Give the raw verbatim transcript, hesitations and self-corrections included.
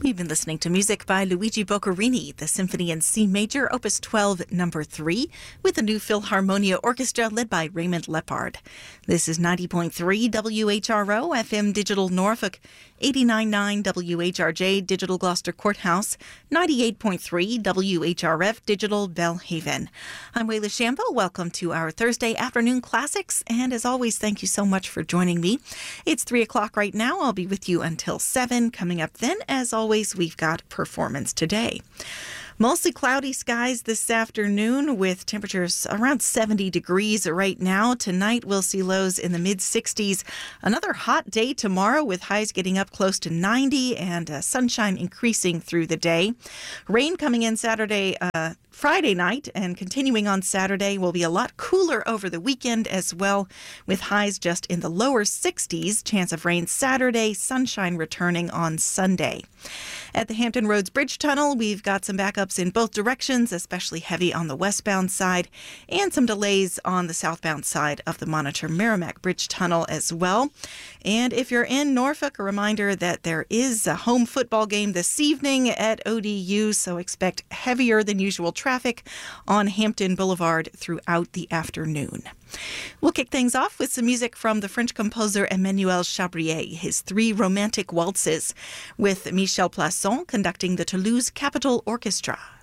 We've been listening to music by Luigi Boccherini, the Symphony in C Major, Opus twelve, number three, with the New Philharmonia Orchestra led by Raymond Lepard. This is ninety point three W H R O, F M Digital Norfolk, eighty-nine point nine W H R J Digital Gloucester Courthouse, ninety-eight point three W H R F Digital Belhaven. I'm Wayla Shambo. Welcome to our Thursday afternoon classics, and as always, thank you so much for joining me. It's three o'clock right now. I'll be with you until seven. Coming up then, as always, we've got Performance Today. Mostly cloudy skies this afternoon with temperatures around seventy degrees right now. Tonight we'll see lows in the mid sixties. Another hot day tomorrow with highs getting up close to ninety and uh, sunshine increasing through the day. Rain coming in Saturday, uh, Friday night and continuing on Saturday. Will be a lot cooler over the weekend as well, with highs just in the lower sixties. Chance of rain Saturday, sunshine returning on Sunday. At the Hampton Roads Bridge Tunnel, we've got some backups in both directions, especially heavy on the westbound side, and some delays on the southbound side of the Monitor Merrimack Bridge Tunnel as well. And if you're in Norfolk, a reminder that there is a home football game this evening at O D U, so expect heavier than usual traffic on Hampton Boulevard throughout the afternoon. We'll kick things off with some music from the French composer Emmanuel Chabrier, his three romantic waltzes, with Michel Plasson conducting the Toulouse Capitol Orchestra.